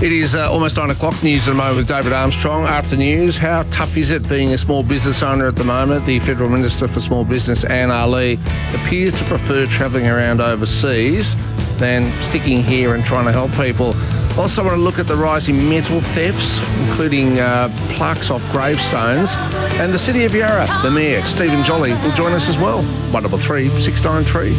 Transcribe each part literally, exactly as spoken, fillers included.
It is uh, almost nine o'clock. News at the moment with David Armstrong. After the news, how tough is it being a small business owner at the moment? The Federal Minister for Small Business, Anne Ali, appears to prefer travelling around overseas than sticking here and trying to help people. Also want to look at the rising metal thefts, including uh, plaques off gravestones. And the City of Yarra, the Mayor, Stephen Jolly, will join us as well. one double three six nine three.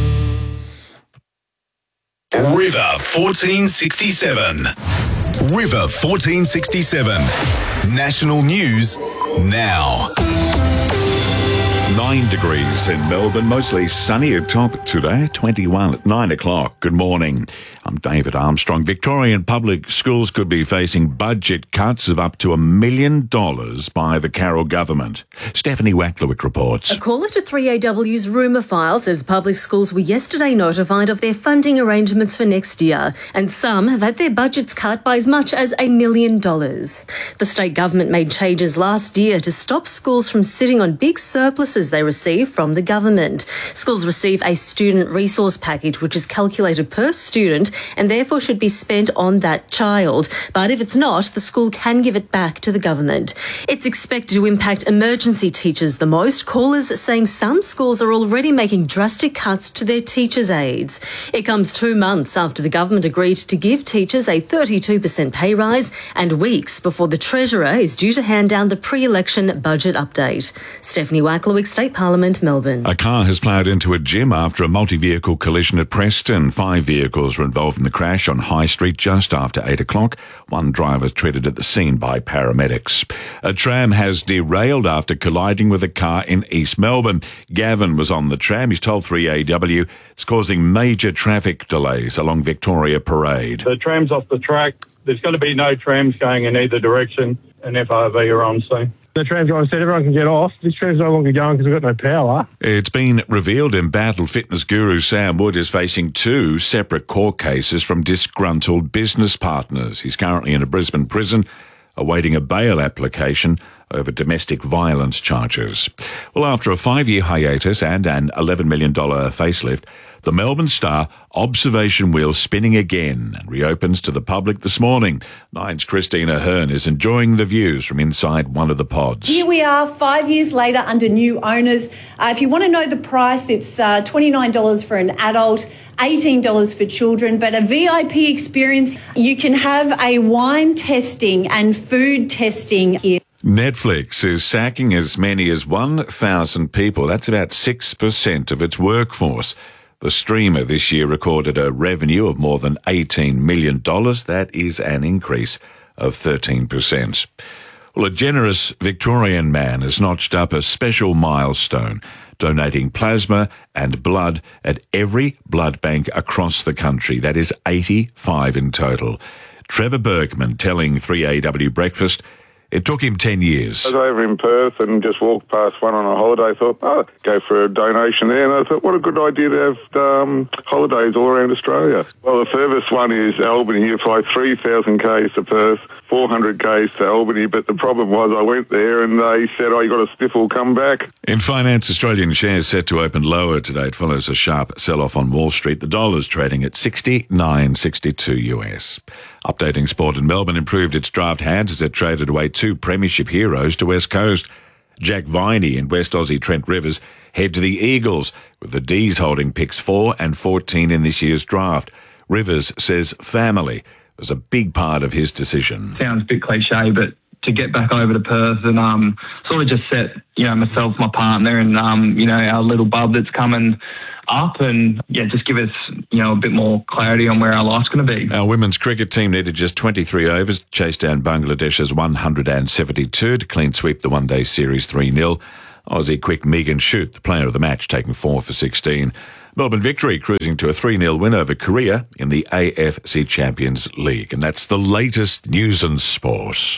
River fourteen sixty-seven. River fourteen sixty-seven. National News now. Nine degrees in Melbourne, mostly sunny atop today, twenty-one at nine o'clock. Good morning. I'm David Armstrong. Victorian public schools could be facing budget cuts of up to a million dollars by the Carroll government. Stephanie Wacklewick reports. A caller to three A W's rumour file says public schools were yesterday notified of their funding arrangements for next year, and some have had their budgets cut by as much as a million dollars. The state government made changes last year to stop schools from sitting on big surpluses they receive from the government. Schools receive a student resource package which is calculated per student and therefore should be spent on that child. But if it's not, the school can give it back to the government. It's expected to impact emergency teachers the most. Callers saying some schools are already making drastic cuts to their teachers' aides. It comes two months after the government agreed to give teachers a thirty-two percent pay rise and weeks before the Treasurer is due to hand down the pre-election budget update. Stephanie Wacklewick, State Parliament, Melbourne. A car has ploughed into a gym after a multi-vehicle collision at Preston. Five vehicles were involved in the crash on High Street just after eight o'clock. One driver was treated at the scene by paramedics. A tram has derailed after colliding with a car in East Melbourne. Gavin was on the tram. He's told three A W it's causing major traffic delays along Victoria Parade. The tram's off the track. There's going to be no trams going in either direction, and F R V are on scene. The tram driver said everyone can get off. This tram's no longer going because we've got no power. It's been revealed embattled fitness guru Sam Wood is facing two separate court cases from disgruntled business partners. He's currently in a Brisbane prison awaiting a bail application over domestic violence charges. Well, after a five-year hiatus and an eleven million dollars facelift, the Melbourne Star observation wheel spinning again and reopens to the public this morning. Nine's Christina Hearn is enjoying the views from inside one of the pods. Here we are, five years later under new owners. Uh, if you want to know the price, it's uh, twenty-nine dollars for an adult, eighteen dollars for children, but a V I P experience. You can have a wine tasting and food testing here. Netflix is sacking as many as one thousand people. That's about six percent of its workforce. The streamer this year recorded a revenue of more than eighteen million dollars. That is an increase of thirteen percent. Well, a generous Victorian man has notched up a special milestone, donating plasma and blood at every blood bank across the country. That is eighty-five in total. Trevor Bergman telling three A W Breakfast it took him ten years. I was over in Perth and just walked past one on a holiday. Thought, oh, go for a donation there. And I thought, what a good idea to have um, holidays all around Australia. Well, the furthest one is Albany. You fly three thousand kays to Perth, four hundred kays to Albany. But the problem was I went there and they said, oh, you got a sniffle, come back. In finance, Australian shares set to open lower today. It follows a sharp sell-off on Wall Street. The dollar's trading at sixty-nine sixty-two U S. Updating sport in Melbourne improved its draft hands as it traded away two premiership heroes to West Coast. Jack Viney and West Aussie Trent Rivers head to the Eagles, with the D's holding picks four and fourteen in this year's draft. Rivers says family was a big part of his decision. Sounds a bit cliche, but to get back over to Perth and um, sort of just set, you know, myself, my partner and, um, you know, our little bub that's coming up and, yeah, just give us, you know, a bit more clarity on where our life's going to be. Our women's cricket team needed just twenty-three overs to chase down Bangladesh's one hundred seventy-two to clean sweep the one-day series three nil. Aussie quick Megan Shute, the player of the match, taking four for sixteen. Melbourne Victory cruising to a three nil win over Korea in the A F C Champions League. And that's the latest news and sport.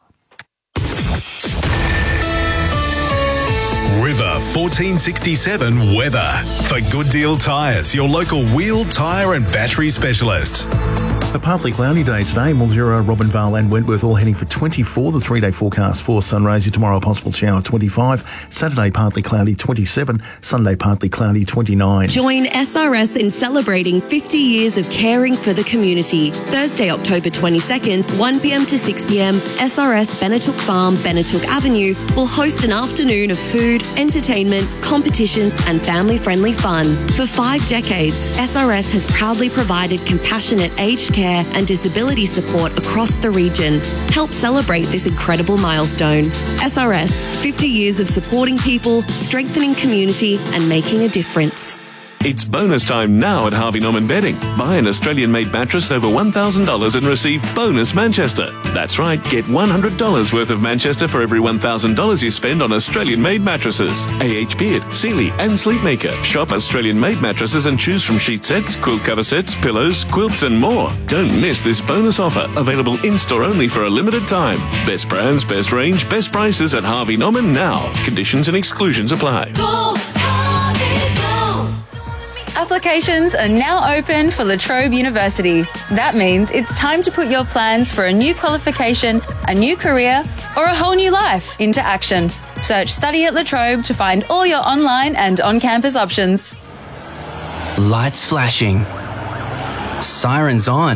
River fourteen sixty-seven weather. For Good Deal Tyres, your local wheel, tyre and battery specialists. A partly cloudy day today. Mildura, Robinvale and Wentworth all heading for twenty-four. The three-day forecast for Sunraysia tomorrow, possible shower twenty-five. Saturday partly cloudy twenty-seven. Sunday partly cloudy twenty-nine. Join S R S in celebrating fifty years of caring for the community. Thursday, October twenty-second, one p m to six p m, S R S Benetook Farm, Benetook Avenue will host an afternoon of food, entertainment, competitions and family-friendly fun. For five decades, S R S has proudly provided compassionate aged care and disability support across the region. Help celebrate this incredible milestone. S R S, fifty years of supporting people, strengthening community and making a difference. It's bonus time now at Harvey Norman Bedding. Buy an Australian-made mattress over one thousand dollars and receive bonus Manchester. That's right, get one hundred dollars worth of Manchester for every one thousand dollars you spend on Australian-made mattresses. A H Beard, Sealy and Sleepmaker. Shop Australian-made mattresses and choose from sheet sets, quilt cover sets, pillows, quilts and more. Don't miss this bonus offer, available in-store only for a limited time. Best brands, best range, best prices at Harvey Norman now. Conditions and exclusions apply. Go, Harvey, go. Applications are now open for La Trobe University. That means it's time to put your plans for a new qualification, a new career, or a whole new life into action. Search Study at La Trobe to find all your online and on-campus options. Lights flashing. Sirens on.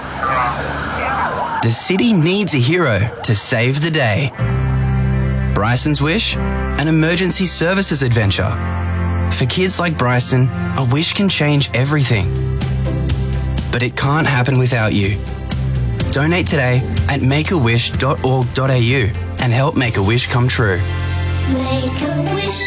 The city needs a hero to save the day. Bryson's Wish, an emergency services adventure. For kids like Bryson, a wish can change everything. But it can't happen without you. Donate today at make a wish dot org dot a u and help make a wish come true. Make a wish.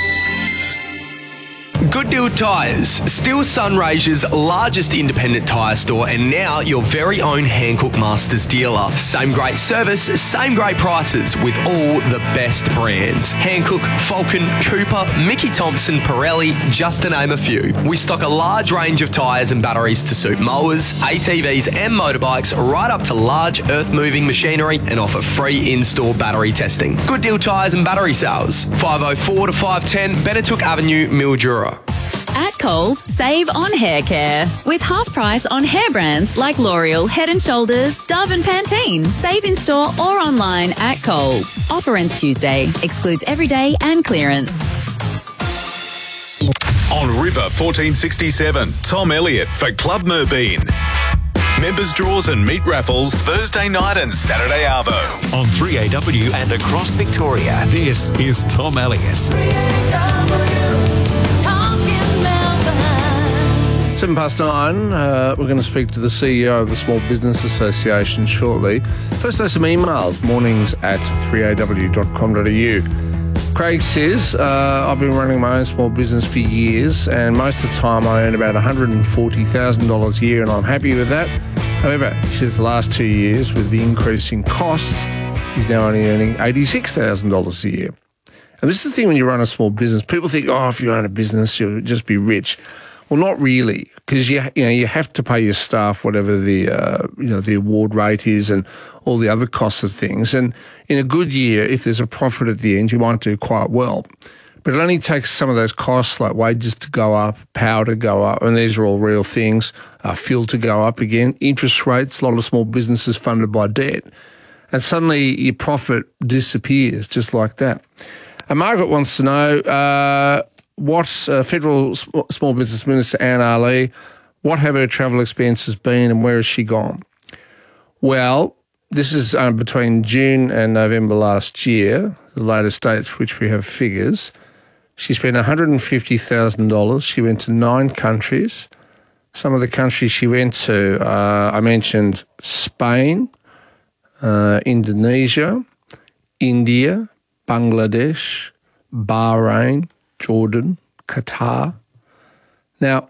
Good Deal Tyres, still Sunraysia's largest independent tyre store and now your very own Hankook Masters dealer. Same great service, same great prices with all the best brands. Hankook, Falcon, Cooper, Mickey Thompson, Pirelli, just to name a few. We stock a large range of tyres and batteries to suit mowers, A T Vs and motorbikes right up to large earth-moving machinery and offer free in-store battery testing. Good Deal Tyres and Battery Sales, five oh four to five ten Benetook Avenue, Mildura. At Coles, save on hair care. With half price on hair brands like L'Oreal, Head and Shoulders, Dove and Pantene. Save in store or online at Coles. Offer ends Tuesday. Excludes everyday and clearance. On River fourteen sixty-seven, Tom Elliott for Club Merbeen. Members draws and meat raffles Thursday night and Saturday arvo. On three A W and across Victoria, this is Tom Elliott. Seven past nine, uh, we're going to speak to the C E O of the Small Business Association shortly. First, there's some emails, mornings at three a w dot com dot a u. Craig says, uh, I've been running my own small business for years and most of the time I earn about one hundred forty thousand dollars a year and I'm happy with that. However, he says the last two years with the increase in costs, he's now only earning eighty-six thousand dollars a year. And this is the thing when you run a small business. People think, oh, if you own a business, you'll just be rich. Well, not really, because you you know you have to pay your staff whatever the uh, you know the award rate is and all the other costs of things. And in a good year, if there's a profit at the end, you might do quite well. But it only takes some of those costs like wages to go up, power to go up, and these are all real things. Uh, fuel to go up again, interest rates. A lot of small businesses funded by debt, and suddenly your profit disappears just like that. And Margaret wants to know. Uh, What uh, Federal Small Business Minister Anne Ali, what have her travel expenses been and where has she gone? Well, this is uh, between June and November last year, the latest dates for which we have figures. She spent one hundred fifty thousand dollars. She went to nine countries. Some of the countries she went to, uh, I mentioned Spain, uh, Indonesia, India, Bangladesh, Bahrain, Jordan, Qatar. Now,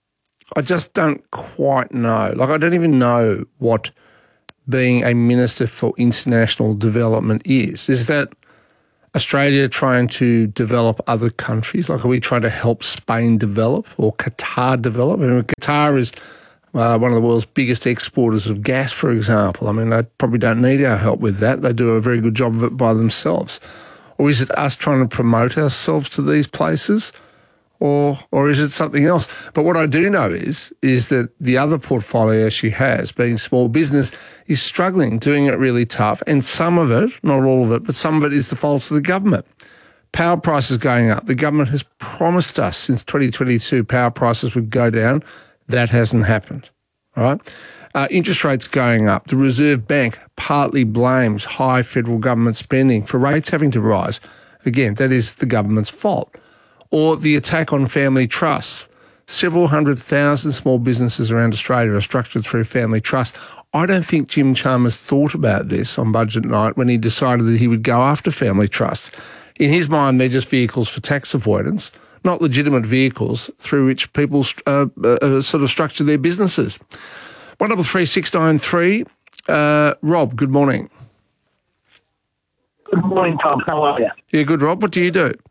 I just don't quite know. Like, I don't even know what being a Minister for International Development is. Is that Australia trying to develop other countries? Like, are we trying to help Spain develop or Qatar develop? I mean, Qatar is uh, one of the world's biggest exporters of gas, for example. I mean, they probably don't need our help with that. They do a very good job of it by themselves. Or is it us trying to promote ourselves to these places? or or is it something else? But what I do know is is that the other portfolio she has, being small business, is struggling, doing it really tough. And some of it, not all of it, but some of it is the fault of the government. Power prices going up. The government has promised us since twenty twenty-two power prices would go down. That hasn't happened. All right. Uh, interest rates going up. The Reserve Bank partly blames high federal government spending for rates having to rise. Again, that is the government's fault. Or the attack on family trusts. Several hundred thousand small businesses around Australia are structured through family trust. I don't think Jim Chalmers thought about this on budget night when he decided that he would go after family trusts. In his mind, they're just vehicles for tax avoidance, not legitimate vehicles through which people uh, uh, sort of structure their businesses. One double three six nine three. Uh, Rob, good morning. Good morning, Tom. How are you? Yeah, good, Rob. What do you do?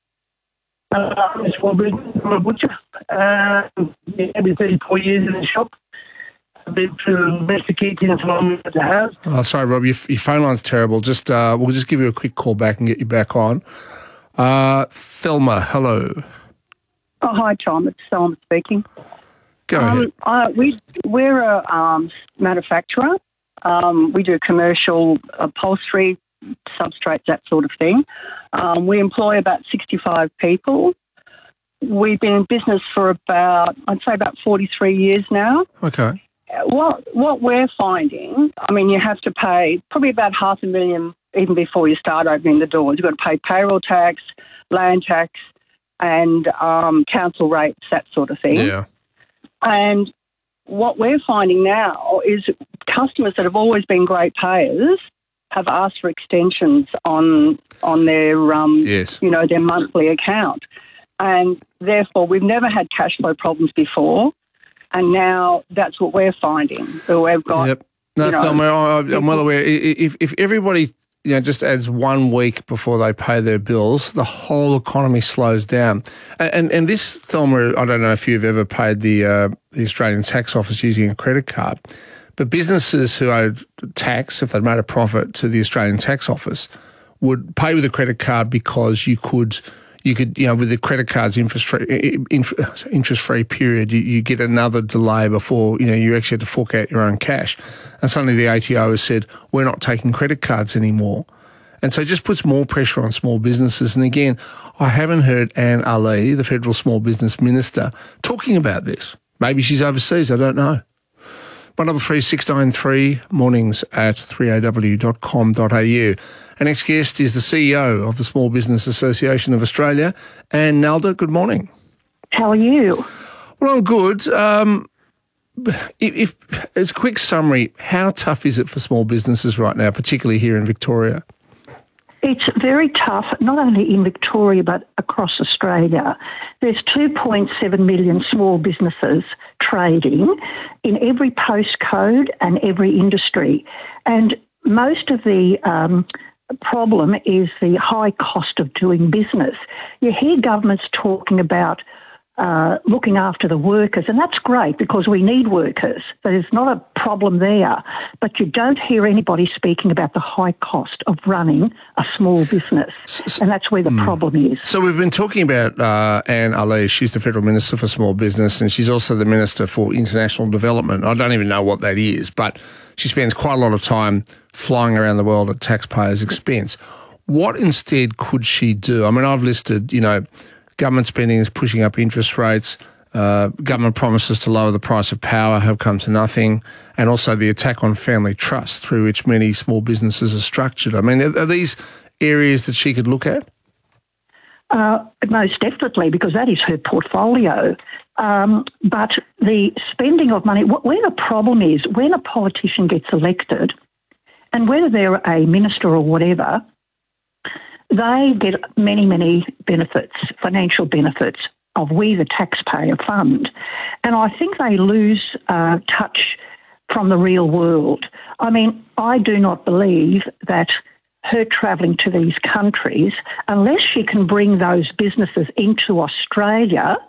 Uh, I'm a small business. I'm a butcher. Uh, I've been thirty-four years in the shop. I've been through domesticating and I'm at the house. Oh, sorry, Rob. Your, your phone line's terrible. Just uh, we'll just give you a quick call back and get you back on. Uh, Thelma, hello. Oh, hi, Tom. It's Thelma speaking. Go um, ahead. Uh, we, we're a um, manufacturer. Um, we do commercial upholstery, substrates, that sort of thing. Um, we employ about sixty-five people. We've been in business for about, I'd say about forty-three years now. Okay. What, what we're finding, I mean, you have to pay probably about half a million even before you start opening the doors. You've got to pay payroll tax, land tax, and um, council rates, that sort of thing. Yeah. And what we're finding now is customers that have always been great payers have asked for extensions on on their um, yes. you know, their monthly account, and therefore we've never had cash flow problems before, and now that's what we're finding. So we've got. Yep. No, you know, Thelma, I- I'm well aware. I- If if everybody, you know, just adds one week before they pay their bills, the whole economy slows down. And and, and this, Thelma, I don't know if you've ever paid the uh, the Australian Tax Office using a credit card, but businesses who owed tax, if they'd made a profit to the Australian Tax Office, would pay with a credit card because you could. You could, you know, with the credit card's interest-free, interest-free period, you, you get another delay before, you know, you actually had to fork out your own cash. And suddenly the A T O has said, we're not taking credit cards anymore. And so it just puts more pressure on small businesses. And again, I haven't heard Anne Ali, the Federal Small Business Minister, talking about this. Maybe she's overseas, I don't know. one double three six nine three, mornings at three a w dot com dot a u. Our next guest is the C E O of the Small Business Association of Australia, Anne Nalder. Good morning. How are you? Well, I'm good. Um, if, if as a quick summary, how tough is it for small businesses right now, particularly here in Victoria? It's very tough, not only in Victoria but across Australia. There's two point seven million small businesses trading in every postcode and every industry. And most of the um, problem is the high cost of doing business. You hear governments talking about Uh, looking after the workers, and that's great because we need workers. There's not a problem there, but you don't hear anybody speaking about the high cost of running a small business, and that's where the mm. problem is. So we've been talking about uh, Anne Ali. She's the Federal Minister for Small Business, and she's also the Minister for International Development. I don't even know what that is, but she spends quite a lot of time flying around the world at taxpayers' expense. What instead could she do? I mean, I've listed, you know, government spending is pushing up interest rates. Uh, government promises to lower the price of power have come to nothing, and also the attack on family trust through which many small businesses are structured. I mean, are, are these areas that she could look at? Uh, most definitely, because that is her portfolio. Um, but the spending of money, where the problem is, when a politician gets elected, and whether they're a minister or whatever, they get many, many benefits, financial benefits of we, the taxpayer, fund. And I think they lose uh, touch from the real world. I mean, I do not believe that her travelling to these countries, unless she can bring those businesses into Australia,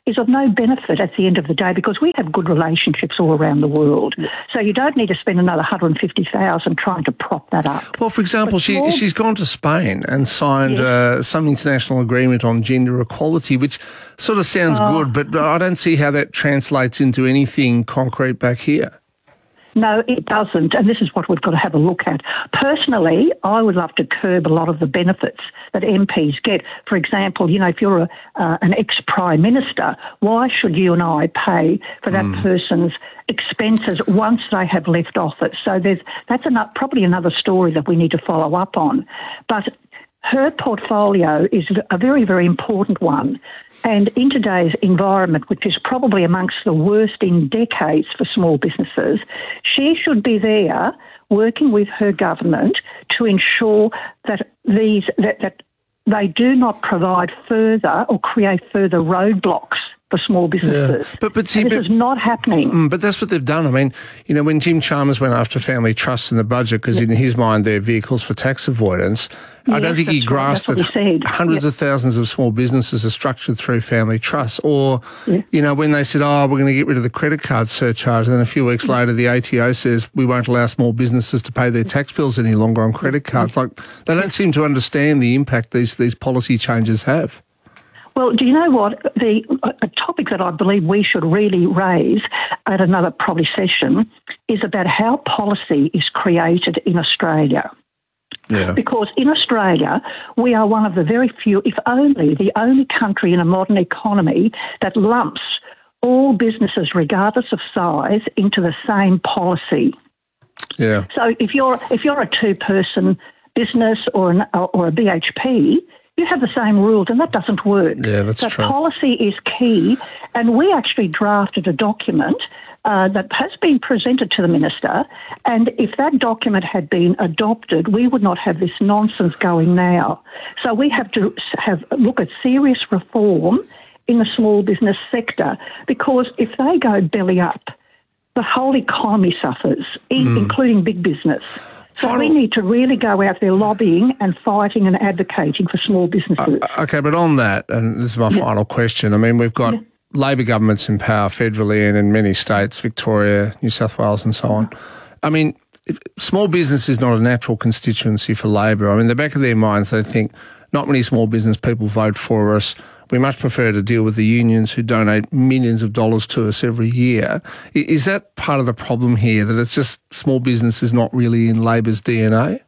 is of no benefit at the end of the day because we have good relationships all around the world. So you don't need to spend another one hundred fifty thousand dollars trying to prop that up. Well, for example, she, small, she's gone to Spain and signed yes. uh, some international agreement on gender equality, which sort of sounds Oh. good, but I don't see how that translates into anything concrete back here. No, it doesn't, and this is what we've got to have a look at. Personally, I would love to curb a lot of the benefits that M Ps get. For example, you know, if you're a, uh, an ex-Prime Minister, why should you and I pay for that Mm. person's expenses once they have left office? So there's that's enough, probably another story that we need to follow up on. But her portfolio is a very, very important one. And in today's environment, which is probably amongst the worst in decades for small businesses, she should be there working with her government to ensure that these that, that they do not provide further or create further roadblocks for small businesses. Yeah. But, but see, and this but, is not happening. Mm, but that's what they've done. I mean, you know, when Jim Chalmers went after family trusts in the budget, because in his mind they're vehicles for tax avoidance, I don't Yes, think he that's right. grasped That's that what he said. hundreds Yep. of thousands of small businesses are structured through family trusts. Or, Yeah. you know, when they said, oh, we're going to get rid of the credit card surcharge, and then a few weeks later the A T O says we won't allow small businesses to pay their tax bills any longer on credit cards. Like, they don't seem to understand the impact these, these policy changes have. Well, do you know what? The a topic that I believe we should really raise at another probably session is about how policy is created in Australia. Yeah. Because in Australia, we are one of the very few, if only the only country in a modern economy that lumps all businesses, regardless of size, into the same policy. Yeah. So if you're if you're a two-person business or an, or a B H P, you have the same rules, and that doesn't work. Yeah, that's so true. policy is key, and we actually drafted a document uh, that has been presented to the minister, and if that document had been adopted, we would not have this nonsense going now. So we have to have look at serious reform in the small business sector, because if they go belly up, the whole economy suffers, in, Mm. including big business. So Final- we need to really go out there lobbying and fighting and advocating for small businesses. Okay, but on that, and this is my Yeah. final question, I mean, we've got Labor governments in power federally and in many states, Victoria, New South Wales and so on. I mean, small business is not a natural constituency for Labor. I mean, in the back of their minds, they think not many small business people vote for us. We much prefer to deal with the unions who donate millions of dollars to us every year. I- Is that part of the problem here, that it's just small business is not really in Labor's D N A?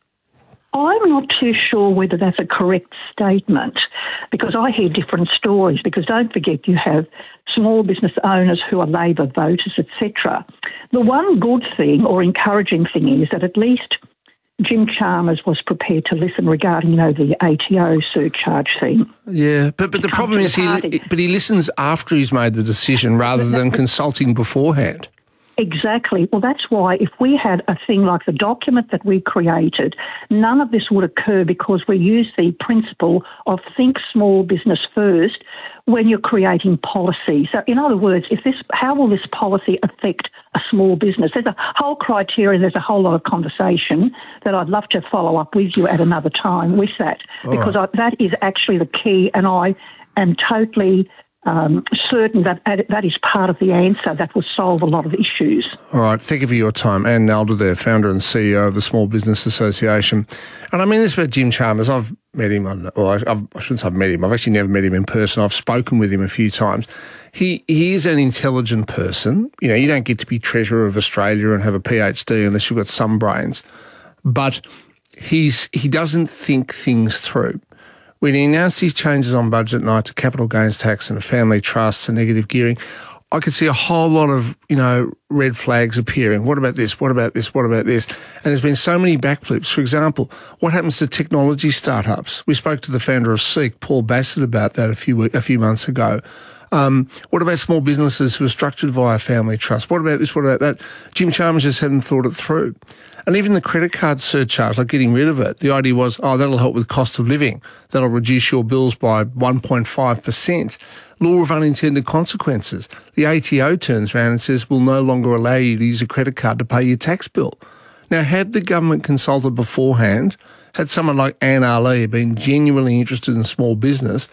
I'm not too sure whether that's a correct statement, because I hear different stories, because don't forget you have small business owners who are Labor voters, et cetera. The one good thing or encouraging thing is that at least Jim Chalmers was prepared to listen regarding, you know, the A T O surcharge thing. Yeah, but but the Come problem to is the he party. but he listens after he's made the decision rather than consulting beforehand. Exactly. Well, that's why if we had a thing like the document that we created, none of this would occur, because we use the principle of think small business first when you're creating policy. So in other words, if this, how will this policy affect a small business? There's a whole criteria, there's a whole lot of conversation that I'd love to follow up with you at another time with that, All because right. I, that is actually the key, and I am totally Um, certain that that is part of the answer that will solve a lot of issues. All right, thank you for your time. Ann Nalder there, founder and C E O of the Small Business Association. And I mean this about Jim Chalmers. I've met him, on, or I, I've, I shouldn't say I've met him, I've actually never met him in person. I've spoken with him a few times. He, he is an intelligent person. You know, you don't get to be Treasurer of Australia and have a PhD unless you've got some brains. But he's he doesn't think things through. When he announced his changes on budget night to capital gains tax and family trusts and negative gearing, I could see a whole lot of, you know, red flags appearing. What about this? What about this? What about this? And there's been so many backflips. For example, what happens to technology startups? We spoke to the founder of Seek, Paul Bassett, about that a few a few months ago. Um, what about small businesses who are structured via family trust? What about this? What about that? Jim Chalmers just hadn't thought it through. And even the credit card surcharge, like getting rid of it, the idea was, oh, that'll help with cost of living. That'll reduce your bills by one point five percent. Law of unintended consequences. The A T O turns around and says, we'll no longer allow you to use a credit card to pay your tax bill. Now, had the government consulted beforehand, had someone like Anne Ali been genuinely interested in small business,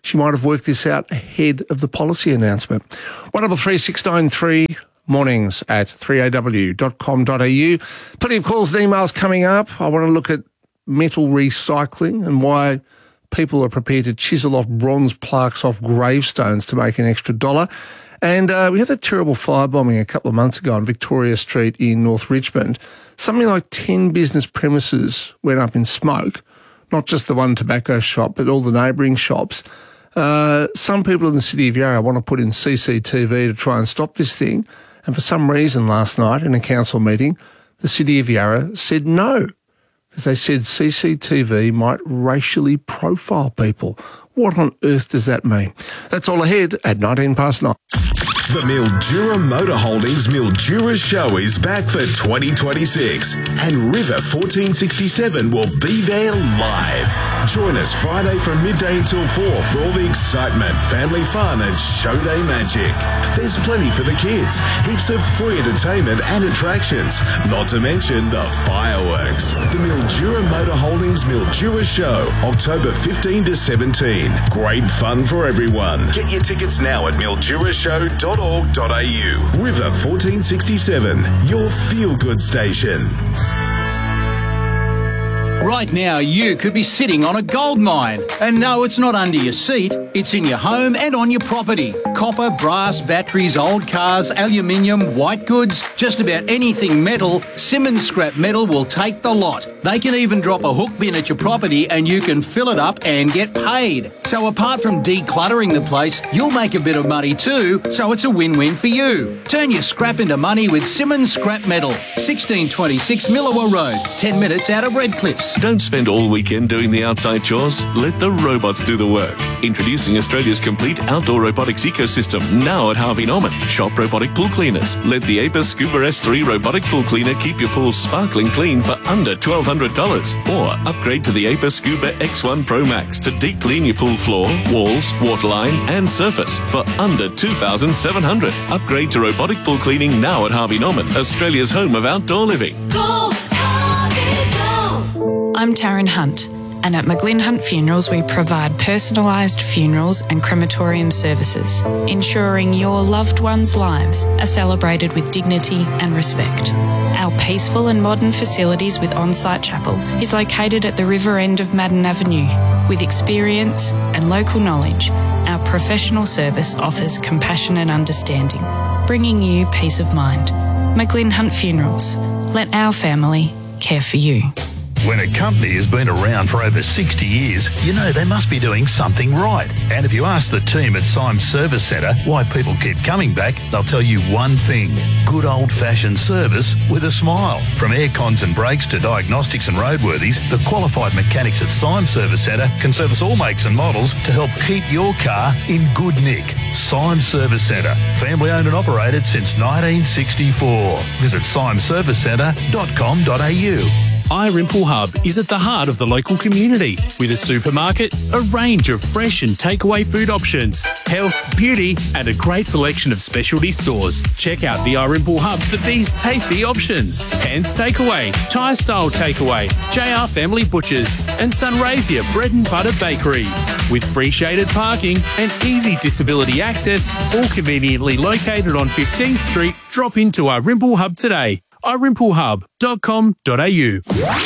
she might have worked this out ahead of the policy announcement. one double three six nine three mornings at three a w dot com dot a u. Plenty of calls and emails coming up. I want to look at metal recycling and why people are prepared to chisel off bronze plaques off gravestones to make an extra dollar. And uh, we had that terrible firebombing a couple of months ago on Victoria Street in North Richmond. Something like ten business premises went up in smoke, not just the one tobacco shop, but all the neighbouring shops. Uh, some people in the City of Yarra want to put in C C T V to try and stop this thing. And for some reason last night in a council meeting, the City of Yarra said no, because they said C C T V might racially profile people. What on earth does that mean? That's all ahead at nineteen past nine. The Mildura Motor Holdings Mildura Show is back for twenty twenty-six, and River fourteen sixty-seven will be there live. Join us Friday from midday until four for all the excitement, family fun and show day magic. There's plenty for the kids, heaps of free entertainment and attractions, not to mention the fireworks. The Mildura Motor Holdings Mildura Show, October fifteenth to seventeenth. Great fun for everyone. Get your tickets now at mildura show dot org dot a u. River fourteen sixty-seven, your feel-good station. Right now, you could be sitting on a gold mine. And no, it's not under your seat. It's in your home and on your property. Copper, brass, batteries, old cars, aluminium, white goods, just about anything metal, Simmons Scrap Metal will take the lot. They can even drop a hook bin at your property and you can fill it up and get paid. So apart from decluttering the place, you'll make a bit of money too, so it's a win-win for you. Turn your scrap into money with Simmons Scrap Metal. sixteen twenty-six Millawa Road, ten minutes out of Redcliffs. Don't spend all weekend doing the outside chores. Let the robots do the work. Introducing Australia's complete outdoor robotics ecosystem now at Harvey Norman. Shop robotic pool cleaners. Let the Apis Scuba S three robotic pool cleaner keep your pool sparkling clean for under twelve hundred dollars. Or upgrade to the Apis Scuba X one Pro Max to deep clean your pool floor, walls, waterline and surface for under two thousand seven dollars. Upgrade to robotic pool cleaning now at Harvey Norman, Australia's home of outdoor living. Go, Harvey, go! I'm Taryn Hunt, and at McGlynn Hunt Funerals we provide personalised funerals and crematorium services, ensuring your loved ones' lives are celebrated with dignity and respect. Our peaceful and modern facilities with on-site chapel is located at the river end of Madden Avenue. With experience and local knowledge, our professional service offers compassion and understanding, bringing you peace of mind. McGlynn Hunt Funerals. Let our family care for you. When a company has been around for over sixty years, you know they must be doing something right. And if you ask the team at Symes Service Centre why people keep coming back, they'll tell you one thing: good old-fashioned service with a smile. From air cons and brakes to diagnostics and roadworthies, the qualified mechanics at Symes Service Centre can service all makes and models to help keep your car in good nick. Symes Service Centre, family owned and operated since nineteen sixty-four. Visit symes service centre dot com dot a u. iRimple Hub is at the heart of the local community with a supermarket, a range of fresh and takeaway food options, health, beauty and a great selection of specialty stores. Check out the iRimple Hub for these tasty options: Hands Takeaway, Thai Style Takeaway, J R Family Butchers and Sunraysia Bread and Butter Bakery. With free shaded parking and easy disability access, all conveniently located on fifteenth Street, drop into iRimple Hub today. i rimple hub dot com dot a u.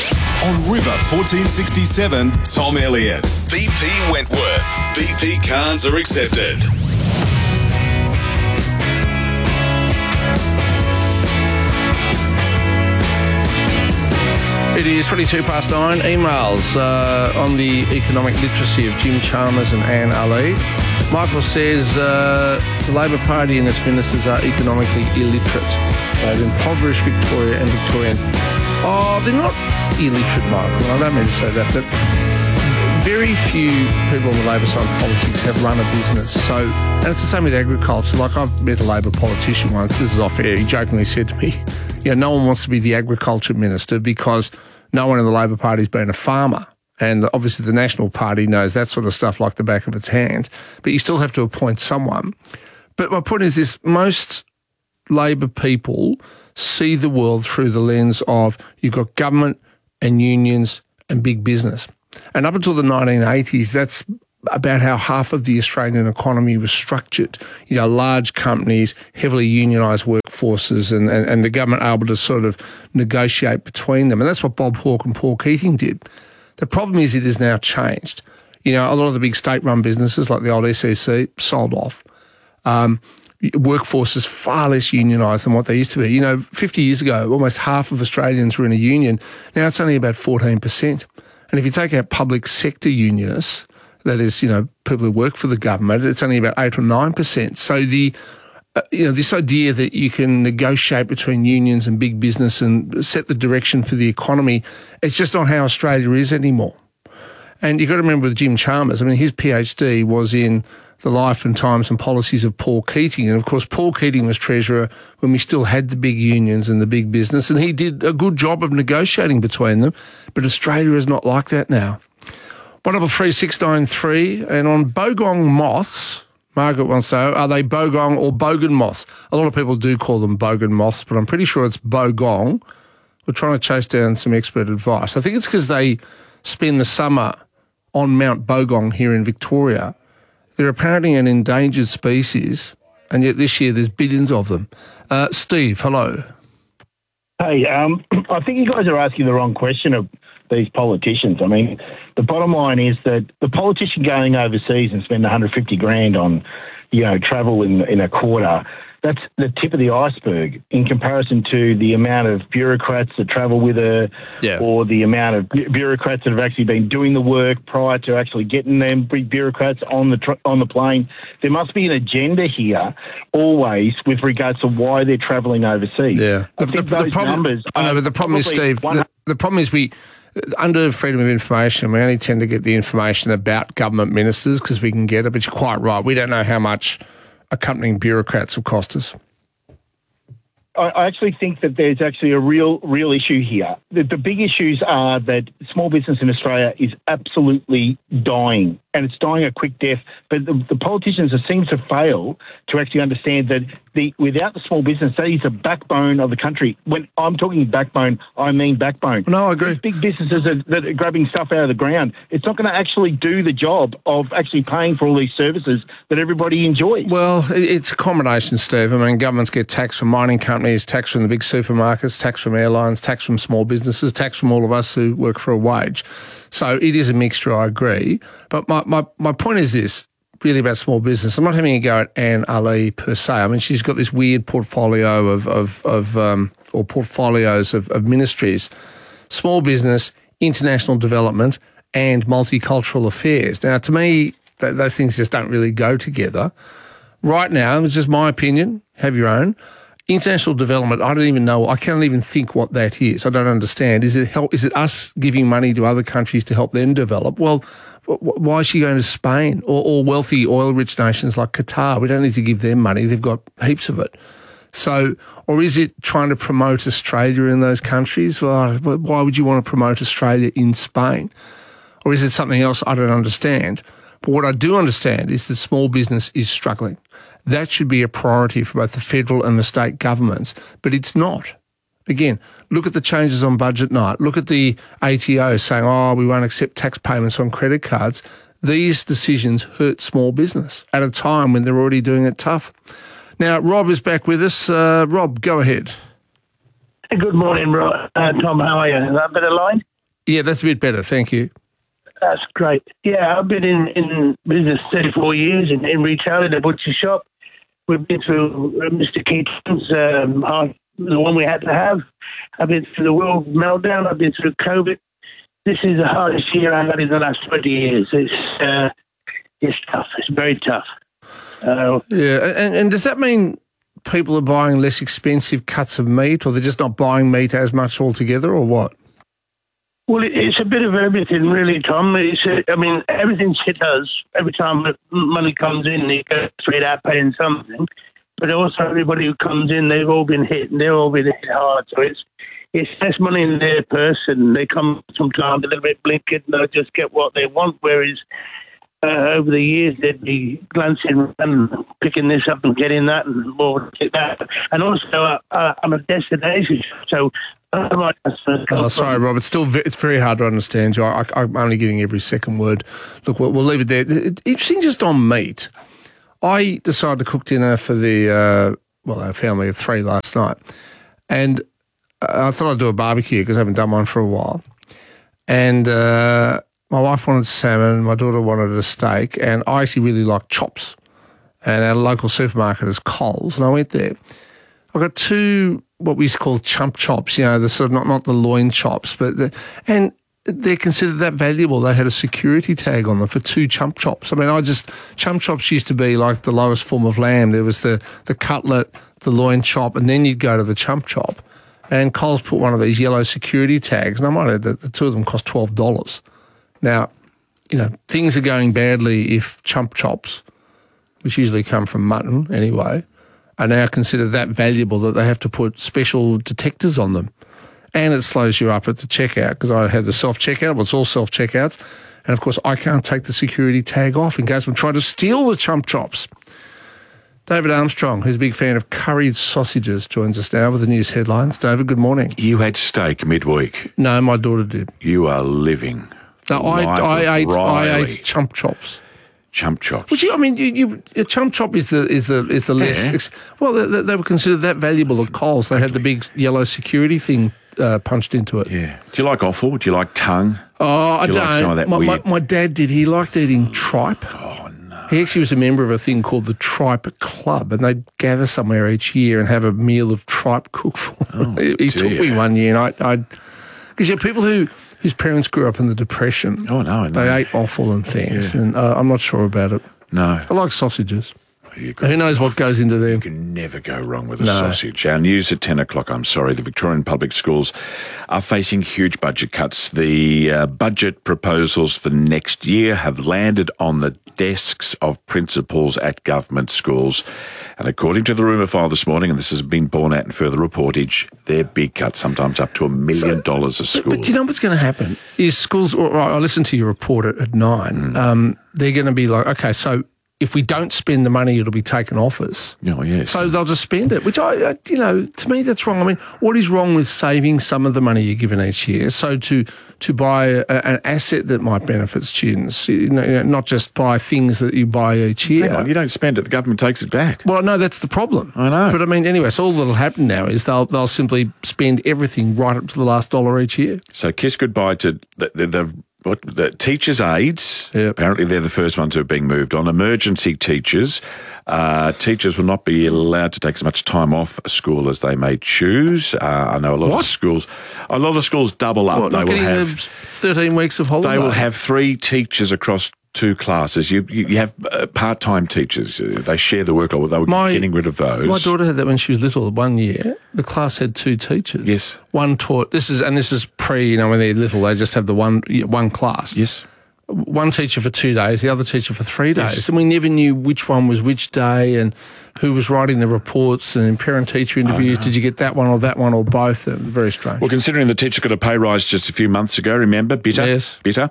On River fourteen sixty-seven, Tom Elliott. B P Wentworth. B P cards are accepted. It is twenty-two past nine. Emails uh, on the economic literacy of Jim Chalmers and Anne Ali. Michael says uh, the Labor Party and its ministers are economically illiterate. They've impoverished Victoria and Victorians. Oh, they're not illiterate, Michael. I don't mean to say that, but very few people on the Labor side of politics have run a business. So, and it's the same with agriculture. Like, I've met a Labor politician once. This is off air. He jokingly said to me, you know, no one wants to be the agriculture minister because no one in the Labor Party has been a farmer. And obviously the National Party knows that sort of stuff like the back of its hand. But you still have to appoint someone. But my point is this: most Labor people see the world through the lens of you've got government and unions and big business. And up until the nineteen eighties, that's about how half of the Australian economy was structured. You know, large companies, heavily unionised workforces, and, and, and the government able to sort of negotiate between them. And that's what Bob Hawke and Paul Keating did. The problem is it has now changed. You know, a lot of the big state-run businesses like the old S E C sold off. Um, workforce is far less unionised than what they used to be. You know, fifty years ago, almost half of Australians were in a union. Now it's only about fourteen percent. And if you take out public sector unionists, that is, you know, people who work for the government, it's only about eight or nine percent. So the, uh, you know, this idea that you can negotiate between unions and big business and set the direction for the economy, it's just not how Australia is anymore. And you've got to remember with Jim Chalmers, I mean, his PhD was in the life and times and policies of Paul Keating. And, of course, Paul Keating was treasurer when we still had the big unions and the big business, and he did a good job of negotiating between them. But Australia is not like that now. one double three six nine three, and on bogong moths, Margaret wants to know, are they bogong or bogan moths? A lot of people do call them bogan moths, but I'm pretty sure it's bogong. We're trying to chase down some expert advice. I think it's because they spend the summer on Mount Bogong here in Victoria. They're apparently an endangered species, and yet this year there's billions of them. Uh, Steve, hello. Hey, um, I think you guys are asking the wrong question of these politicians. I mean, the bottom line is that the politician going overseas and spend one hundred fifty grand on, you know, travel in in a quarter, that's the tip of the iceberg in comparison to the amount of bureaucrats that travel with her, yeah. or the amount of bu- bureaucrats that have actually been doing the work prior to actually getting them bureaucrats on the tr- on the plane. There must be an agenda here always with regards to why they're travelling overseas. Yeah, I the, think the, those the problem, numbers. I know, but the problem is, Steve. The, the problem is we. Under freedom of information, we only tend to get the information about government ministers because we can get it, but you're quite right. We don't know how much accompanying bureaucrats have cost us. I actually think that there's actually a real, real issue here. The, the big issues are that small business in Australia is absolutely dying, and it's dying a quick death. But the, the politicians seem to fail to actually understand that the without the small business, that is the backbone of the country. When I'm talking backbone, I mean backbone. No, I agree. These big businesses are, that are grabbing stuff out of the ground, it's not going to actually do the job of actually paying for all these services that everybody enjoys. Well, it's a combination, Steve. I mean, governments get tax from mining companies, tax from the big supermarkets, tax from airlines, tax from small businesses, tax from all of us who work for a wage. So it is a mixture, I agree. But my, my, my point is this, really about small business. I'm not having a go at Anne Ali per se. I mean, she's got this weird portfolio of, of, of um, or portfolios of, of ministries, small business, international development, and multicultural affairs. Now, to me, th- those things just don't really go together. Right now, it's just my opinion, have your own. International development, I don't even know, I can't even think what that is. I don't understand. Is it help? Is it us giving money to other countries to help them develop? Well, why is she going to Spain or, or wealthy oil-rich nations like Qatar? We don't need to give them money. They've got heaps of it. So, or is it trying to promote Australia in those countries? Well, why would you want to promote Australia in Spain? Or is it something else I don't understand? But what I do understand is that small business is struggling. That should be a priority for both the federal and the state governments, but it's not. Again, look at the changes on budget night. Look at the A T O saying, oh, we won't accept tax payments on credit cards. These decisions hurt small business at a time when they're already doing it tough. Now, Rob is back with us. Uh, Rob, go ahead. Good morning, Rob. Uh, Tom. How are you? Is that a better line? Yeah, that's a bit better. Thank you. That's great. Yeah, I've been in, in business thirty-four years in, in retail in a butcher shop. We've been through Mister Keating's, um, our, the one we had to have. I've been through the world meltdown. I've been through COVID. This is the hardest year I've had in the last twenty years. It's uh, it's tough. It's very tough. Uh, yeah, and, and does that mean people are buying less expensive cuts of meat, or they're just not buying meat as much altogether, or what? Well, it's a bit of everything, really, Tom. It's a, I mean, everything's hit us. Every time money comes in, they go straight out paying something. But also, everybody who comes in, they've all been hit, and they've all been hit hard. So it's it's less money in their purse, and they come sometimes a little bit blinkered, and they'll just get what they want. Whereas uh, over the years, they'd be glancing and picking this up and getting that, and more get that. And also, uh, uh, I'm a destination, so Uh, right, Oh, sorry, Rob. It's still ve- it's very hard to understand you. I, I, I'm only getting every second word. Look, we'll, we'll leave it there. It, interesting, just on meat. I decided to cook dinner for the uh, well, our family of three last night, and I thought I'd do a barbecue because I haven't done one for a while. And uh, my wife wanted salmon, my daughter wanted a steak, and I actually really like chops. And our local supermarket is Coles, and I went there. I got two what we used to call chump chops, you know, the sort of not, not the loin chops, but the, and they're considered that valuable. They had a security tag on them for two chump chops. I mean, I just chump chops used to be like the lowest form of lamb. There was the the cutlet, the loin chop, and then you'd go to the chump chop. And Coles put one of these yellow security tags, and I might add that the two of them cost twelve dollars. Now, you know, things are going badly if chump chops, which usually come from mutton anyway, are now considered that valuable that they have to put special detectors on them. And it slows you up at the checkout because I had the self-checkout. Well, it's all self-checkouts. And, of course, I can't take the security tag off in case I'm trying to steal the chump chops. David Armstrong, who's a big fan of curried sausages, joins us now with the news headlines. David, good morning. You had steak midweek. No, my daughter did. You are living. No, I, I ate I ate chump chops. Chump chops. Which you, I mean, you, you, a chump chop is the is the is the less. Yeah. Well, they, they were considered that valuable at Coles. They had the big yellow security thing uh, punched into it. Yeah. Do you like offal? Do you like tongue? Oh, I Do you don't. like some of that my, my, weird- my dad did. He liked eating tripe. Oh no. He actually was a member of a thing called the Tripe Club, and they'd gather somewhere each year and have a meal of tripe cooked for him. Oh, he he took dear. me one year, and I, I, because you know, people who. whose parents grew up in the Depression. Oh, no, I know. They ate offal and things, Yeah. and uh, I'm not sure about it. No. I like sausages. Who knows what goes into them? You can never go wrong with a No. sausage. Our news at ten o'clock, I'm sorry, the Victorian Public Schools are facing huge budget cuts. The uh, budget proposals for next year have landed on the desks of principals at government schools. And according to the rumour file this morning, and this has been borne out in further reportage, they're big cuts, sometimes up to a million dollars a school. But do you know what's going to happen? Is schools, or I listened to your report at, at nine, Mm. um, they're going to be like, okay, so if we don't spend the money, it'll be taken off us. Oh, yes. So they'll just spend it, which, I, I, you know, to me, that's wrong. I mean, what is wrong with saving some of the money you're given each year? So to to buy a, an asset that might benefit students, you know, not just buy things that you buy each year. Hang on, you don't spend it, the government takes it back. Well, no, that's the problem. I know. But I mean, anyway, so all that'll happen now is they'll they'll simply spend everything right up to the last dollar each year. So kiss goodbye to the, the, the what the teachers' aides. Apparently, they're the first ones who are being moved on. Emergency teachers. Uh, teachers will not be allowed to take as much time off school as they may choose. Uh, I know a lot What? of schools. A lot of schools double up. What, they not will getting have the thirteen weeks of holiday? They will have three teachers across two classes. You you, you have uh, part-time teachers. Uh, they share the workload. They were My- getting rid of those. My daughter had that when she was little. One year, the class had two teachers. Yes. One taught. This is and this is pre. You know, when they're little, they just have the one one class. Yes. One teacher for two days, the other teacher for three days, Yes. and we never knew which one was which day and who was writing the reports. And in parent-teacher interviews, did you get that one or that one or both? It was very strange. Well, considering the teacher got a pay rise just a few months ago, remember, bitter, Yes. bitter.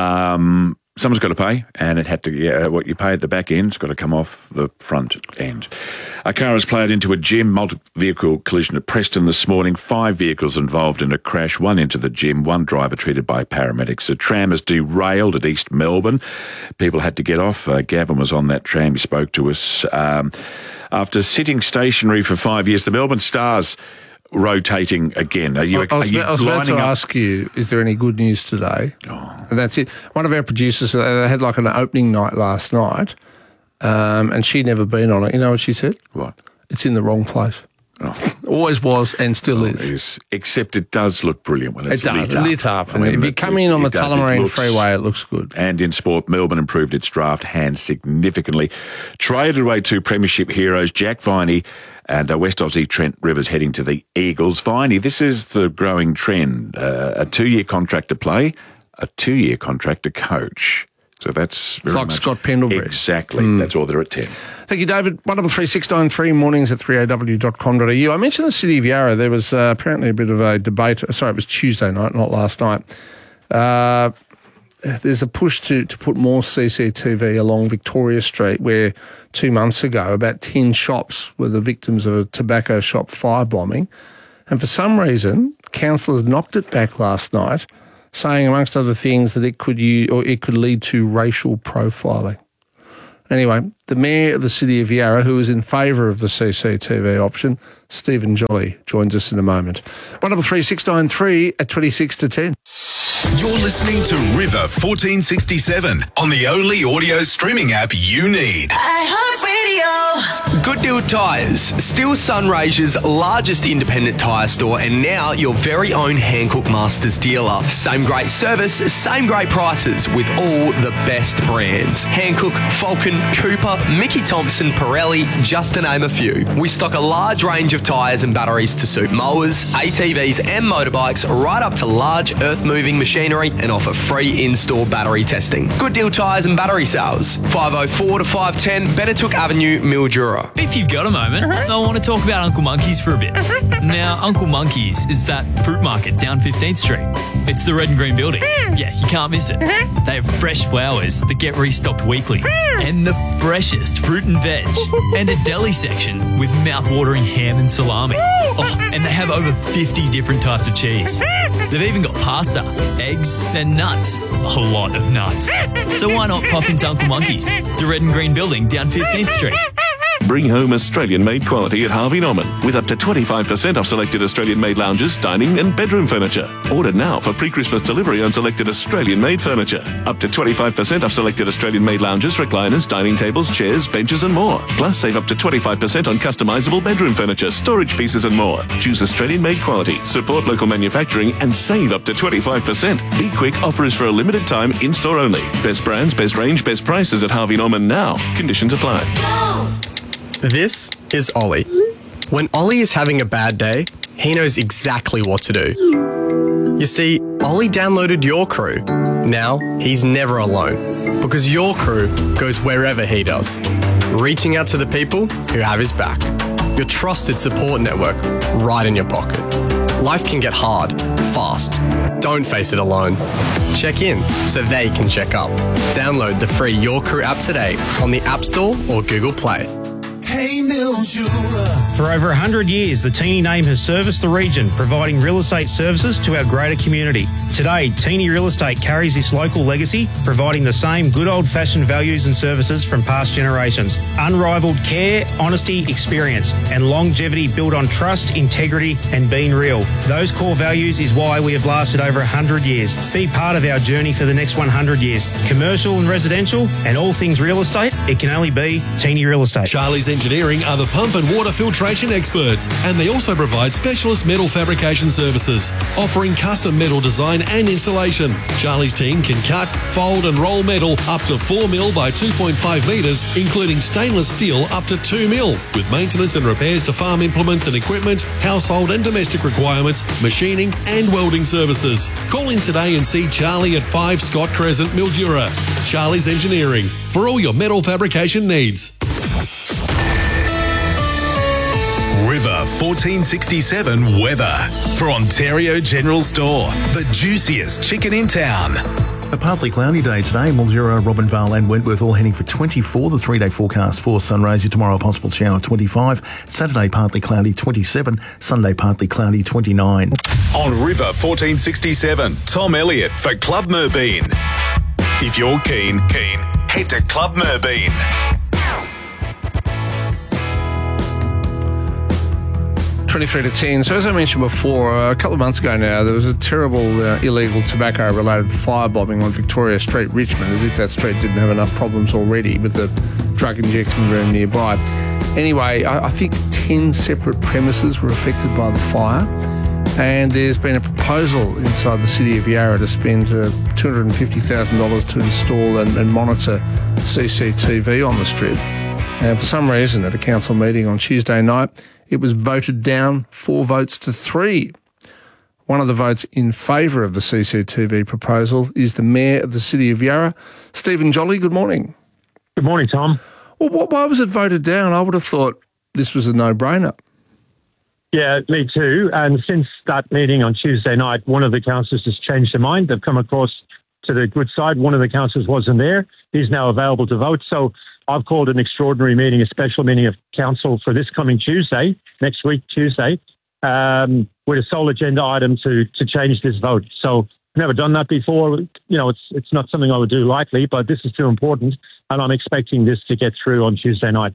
Um, someone's got to pay, and it had to. Yeah, what you pay at the back end's got to come off the front end. A car has ploughed into a gym, multi-vehicle collision at Preston this morning. Five vehicles involved in a crash, one into the gym, one driver treated by paramedics. A tram has derailed at East Melbourne. People had to get off. Uh, Gavin was on that tram. He spoke to us. Um, after sitting stationary for five years, the Melbourne Stars rotating again. Are you, I was, are you I was about to lining up? ask you, is there any good news today? Oh. And that's it. One of our producers, uh, they had like an opening night last night, um, and she'd never been on it. You know what she said? What? It's in the wrong place. Oh. Always was and still Oh, is. is. Except it does look brilliant when it's It does, lit up. lit up. I mean, if you it- come in on it the does, it Tullamarine looks- Freeway, it looks good. And in sport, Melbourne improved its draft hand significantly. Traded away two premiership heroes, Jack Viney and uh, West Aussie Trent Rivers heading to the Eagles. Viney, this is the growing trend. Uh, a two-year contract to play, a two-year contract to coach. So that's very It's like much- Scott Pendlebury. Exactly. That's all there at ten. Thank you, David. one double three six nine three, mornings at three a w dot com dot a u. I mentioned the City of Yarra. There was uh, apparently a bit of a debate. Sorry, it was Tuesday night, not last night. Uh, there's a push to, to put more C C T V along Victoria Street, where two months ago about ten shops were the victims of a tobacco shop firebombing. And for some reason, councillors knocked it back last night, saying, amongst other things, that it could use, or it could lead to racial profiling. Anyway, the Mayor of the City of Yarra, who is in favour of the C C T V option, Stephen Jolly, joins us in a moment. one double three six nine three at twenty-six to ten. You're listening to River fourteen sixty-seven on the only audio streaming app you need. iHeartRadio. Good Deal Tyres, still Sunraysia's largest independent tyre store and now your very own Hancock Masters dealer. Same great service, same great prices with all the best brands. Hancock, Falcon, Cooper, Mickey Thompson, Pirelli, just to name a few. We stock a large range of tyres and batteries to suit mowers, A T Vs and motorbikes, right up to large earth-moving machinery, and offer free in-store battery testing. Good Deal Tyres and Battery Sales, five oh four to five ten Benetooke Avenue, Mildura. If you've got a moment, I want to talk about Uncle Monkey's for a bit. Now, Uncle Monkey's is that fruit market down fifteenth Street. It's the red and green building. Yeah, you can't miss it. They have fresh flowers that get restocked weekly, and the freshest fruit and veg, and a deli section with mouth-watering ham and salami. Oh, and they have over fifty different types of cheese. They've even got pasta, eggs, and nuts. A lot of nuts. So why not pop into Uncle Monkey's, the red and green building down fifteenth Street? Bring home Australian-made quality at Harvey Norman with up to twenty-five percent off selected Australian-made lounges, dining and bedroom furniture. Order now for pre-Christmas delivery on selected Australian-made furniture. Up to twenty-five percent off selected Australian-made lounges, recliners, dining tables, chairs, benches and more. Plus save up to twenty-five percent on customisable bedroom furniture, storage pieces and more. Choose Australian-made quality, support local manufacturing and save up to twenty-five percent. Be quick, offer is for a limited time, in-store only. Best brands, best range, best prices at Harvey Norman now. Conditions apply. This is Ollie. When Ollie is having a bad day, he knows exactly what to do. You see, Ollie downloaded Your Crew. Now, he's never alone, because Your Crew goes wherever he does, reaching out to the people who have his back. Your trusted support network right in your pocket. Life can get hard, fast. Don't face it alone. Check in so they can check up. Download the free Your Crew app today on the App Store or Google Play. Hey Mildura. For over one hundred years, the Teeny name has serviced the region, providing real estate services to our greater community. Today, Teeny Real Estate carries this local legacy, providing the same good old-fashioned values and services from past generations. Unrivaled care, honesty, experience, and longevity built on trust, integrity, and being real. Those core values is why we have lasted over one hundred years. Be part of our journey for the next one hundred years. Commercial and residential, and all things real estate, it can only be Teeny Real Estate. Charlie's Engineering are the pump and water filtration experts, and they also provide specialist metal fabrication services, offering custom metal design and installation. Charlie's team can cut, fold and roll metal up to four mil by two point five metres, including stainless steel up to two mil, with maintenance and repairs to farm implements and equipment, household and domestic requirements, machining and welding services. Call in today and see Charlie at five Scott Crescent, Mildura. Charlie's Engineering, for all your metal fabrication needs. River fourteen sixty-seven weather for Ontario General Store, the juiciest chicken in town. A partly cloudy day today. Mildura, Robinvale and Wentworth all heading for twenty-four. The three-day forecast for Sunraysia tomorrow, a possible shower twenty-five. Saturday partly cloudy twenty-seven. Sunday partly cloudy twenty-nine. On River fourteen sixty-seven, Tom Elliott for Club Merbeen. If you're keen, keen, head to Club Merbeen. twenty-three to ten. So as I mentioned before, uh, a couple of months ago now, there was a terrible uh, illegal tobacco-related firebombing on Victoria Street, Richmond, as if that street didn't have enough problems already with the drug injecting room nearby. Anyway, I, I think ten separate premises were affected by the fire, and there's been a proposal inside the City of Yarra to spend uh, two hundred fifty thousand dollars to install and, and monitor C C T V on the strip. And for some reason, at a council meeting on Tuesday night, it was voted down four votes to three. One of the votes in favour of the C C T V proposal is the Mayor of the City of Yarra, Stephen Jolly. Good morning. Good morning, Tom. Well, why was it voted down? I would have thought this was a no-brainer. Yeah, me too. And since that meeting on Tuesday night, one of the councillors has changed their mind. They've come across to the good side. One of the councillors wasn't there. He's now available to vote. So I've called an extraordinary meeting, a special meeting of council for this coming Tuesday, next week, Tuesday, um, with a sole agenda item to to change this vote. So never done that before. You know, it's it's not something I would do lightly, but this is too important, and I'm expecting this to get through on Tuesday night.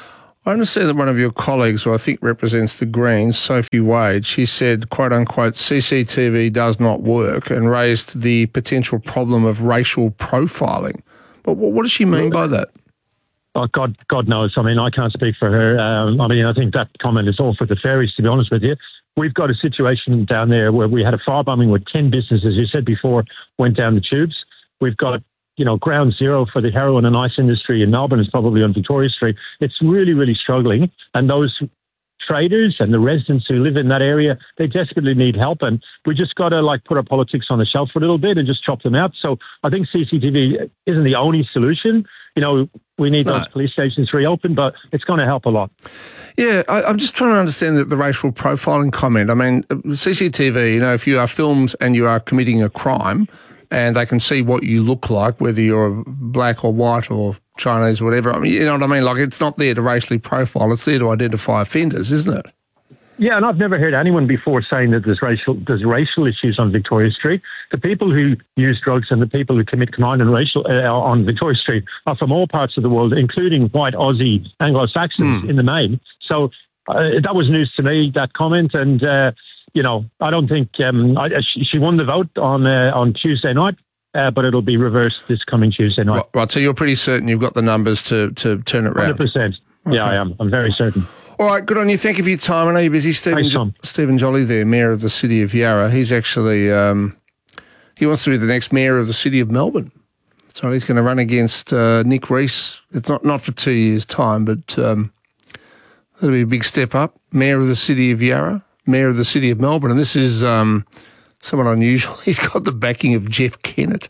I understand that one of your colleagues, who I think represents the Greens, Sophie Wade, she said, quote unquote, C C T V does not work, and raised the potential problem of racial profiling. But what does she mean by that? Oh, God, God knows. I mean, I can't speak for her. Um, I mean, I think that comment is all for the fairies, to be honest with you. We've got a situation down there where we had a firebombing with ten businesses, you said before, went down the tubes. We've got, you know, ground zero for the heroin and ice industry in Melbourne is probably on Victoria Street. It's really, really struggling. And those traders and the residents who live in that area, they desperately need help. And we just got to, like, put our politics on the shelf for a little bit and just chop them out. So I think C C T V isn't the only solution. You know, we need no. those police stations reopened, but it's going to help a lot. Yeah, I, I'm just trying to understand the, the racial profiling comment. I mean, C C T V, you know, if you are filmed and you are committing a crime and they can see what you look like, whether you're black or white or Chinese or whatever, I mean, you know what I mean? Like, it's not there to racially profile, it's there to identify offenders, isn't it? Yeah, and I've never heard anyone before saying that there's racial there's racial issues on Victoria Street. The people who use drugs and the people who commit crime and racial uh, on Victoria Street are from all parts of the world, including white Aussie Anglo-Saxons mm. in the main. So uh, that was news to me, that comment, and uh, you know, I don't think um, I, she, she won the vote on uh, on Tuesday night. Uh, but it'll be reversed this coming Tuesday night. Right, right, so you're pretty certain you've got the numbers to, to turn it around? one hundred percent. Okay. Yeah, I am. I'm very certain. All right, good on you. Thank you for your time. I know you're busy. Stephen, Thanks, Tom. Stephen Jolly there, Mayor of the City of Yarra. He's actually, um, he wants to be the next Mayor of the City of Melbourne. So he's going to run against uh, Nick Rees. It's not, not for two years' time, but um, that'll be a big step up. Mayor of the City of Yarra, Mayor of the City of Melbourne. And this is um, someone unusual. He's got the backing of Jeff Kennett.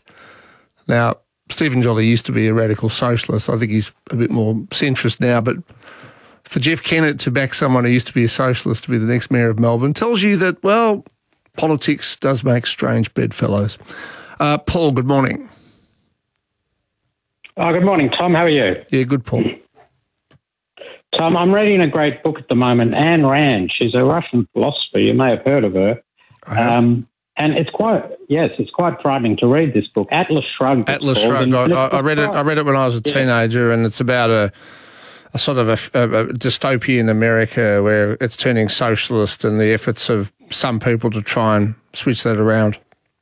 Now, Stephen Jolly used to be a radical socialist. I think he's a bit more centrist now, but for Jeff Kennett to back someone who used to be a socialist to be the next Mayor of Melbourne tells you that, well, politics does make strange bedfellows. Uh, Paul, good morning. Oh, good morning, Tom. How are you? Yeah, good, Paul. Tom, I'm reading a great book at the moment, Ayn Rand. She's a Russian philosopher. You may have heard of her. I have. Um, and it's quite, yes, it's quite frightening to read this book. Atlas Shrugged. Atlas Shrugged. I, I, I read it. I read it when I was a yeah. teenager, and it's about a, a sort of a, a, a dystopian America where it's turning socialist, and the efforts of some people to try and switch that around.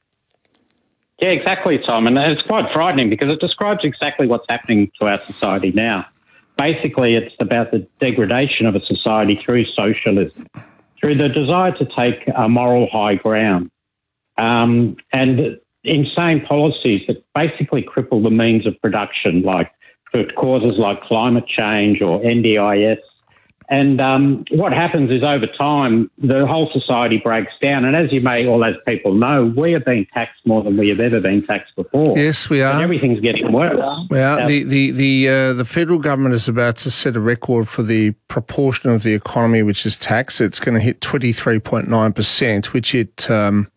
Yeah, exactly, Tom. And it's quite frightening because it describes exactly what's happening to our society now. Basically, it's about the degradation of a society through socialism, through the desire to take a moral high ground, um, and insane policies that basically cripple the means of production, like for causes like climate change or N D I S. And um, what happens is over time, the whole society breaks down. And as you may, or as people know, we are being taxed more than we have ever been taxed before. Yes, we are. And everything's getting worse. Well, the the the, uh, the federal government is about to set a record for the proportion of the economy which is taxed. It's going to hit twenty-three point nine percent, which it... Um,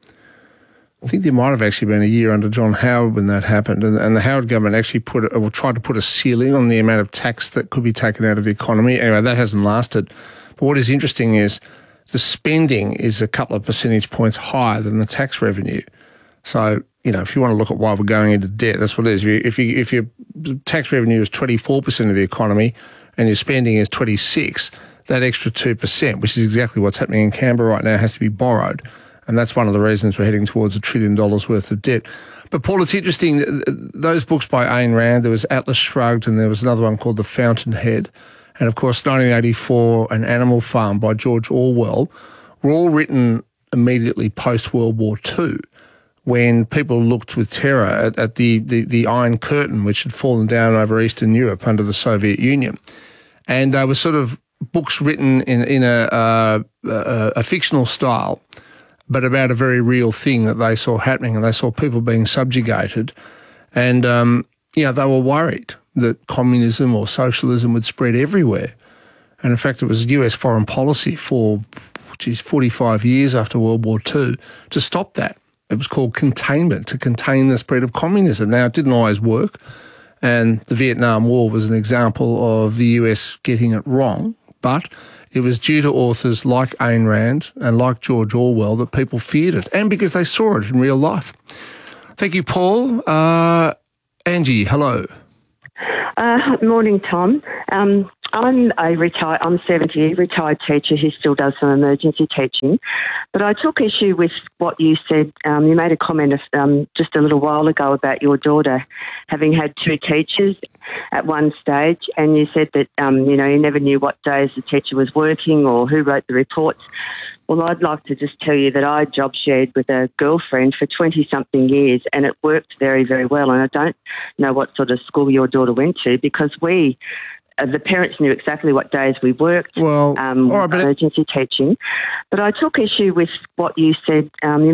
I think there might have actually been a year under John Howard when that happened, and, and the Howard government actually put or tried to put a ceiling on the amount of tax that could be taken out of the economy. Anyway, that hasn't lasted. But what is interesting is the spending is a couple of percentage points higher than the tax revenue. So, you know, if you want to look at why we're going into debt, that's what it is. If you, if your tax revenue is twenty-four percent of the economy and your spending is twenty-six, that extra two percent, which is exactly what's happening in Canberra right now, has to be borrowed. And that's one of the reasons we're heading towards a trillion dollars worth of debt. But, Paul, it's interesting, those books by Ayn Rand, there was Atlas Shrugged and there was another one called The Fountainhead. And, of course, nineteen eighty-four, An Animal Farm by George Orwell, were all written immediately post-World War Two, when people looked with terror at, at the, the, the Iron Curtain, which had fallen down over Eastern Europe under the Soviet Union. And they were sort of books written in, in a, uh, a, a fictional style, but about a very real thing that they saw happening, and they saw people being subjugated. And, um, yeah, they were worried that communism or socialism would spread everywhere. And, in fact, it was U S foreign policy for, geez, forty-five years after World War Two to stop that. It was called containment, to contain the spread of communism. Now, it didn't always work, and the Vietnam War was an example of the U S getting it wrong, but it was due to authors like Ayn Rand and like George Orwell that people feared it, and because they saw it in real life. Thank you, Paul. Uh, Angie, hello. Uh, morning, Tom. Um, I'm a retired, I'm seventy, retired teacher who still does some emergency teaching. But I took issue with what you said. Um, you made a comment of, um, just a little while ago about your daughter having had two teachers at one stage, and you said that, um, you know, you never knew what days the teacher was working or who wrote the reports. Well, I'd like to just tell you that I job shared with a girlfriend for twenty-something years, and it worked very, very well. And I don't know what sort of school your daughter went to, because we, uh, the parents knew exactly what days we worked, well, um, all right, but emergency teaching. But I took issue with what you said. Um, you